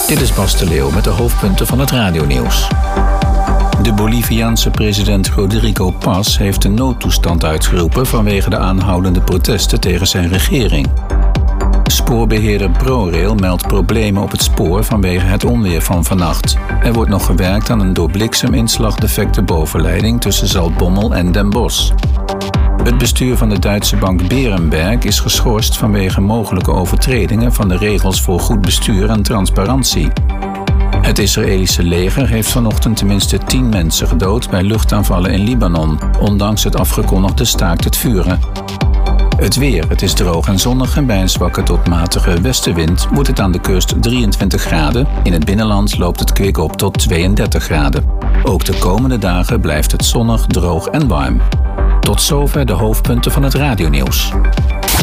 Dit is Bas de Leeuw met de hoofdpunten van het radionieuws. De Boliviaanse president Rodrigo Paz heeft een noodtoestand uitgeroepen vanwege de aanhoudende protesten tegen zijn regering. Spoorbeheerder ProRail meldt problemen op het spoor vanwege het onweer van vannacht. Er wordt nog gewerkt aan een door blikseminslag defecte bovenleiding tussen Zaltbommel en Den Bosch. Het bestuur van de Duitse bank Berenberg is geschorst vanwege mogelijke overtredingen van de regels voor goed bestuur en transparantie. Het Israëlische leger heeft vanochtend tenminste 10 mensen gedood bij luchtaanvallen in Libanon, ondanks het afgekondigde staakt het vuren. Het weer. Het is droog en zonnig en bij een zwakke tot matige westenwind wordt het aan de kust 23 graden. In het binnenland loopt het kwik op tot 32 graden. Ook de komende dagen blijft het zonnig, droog en warm. Tot zover de hoofdpunten van het radionieuws.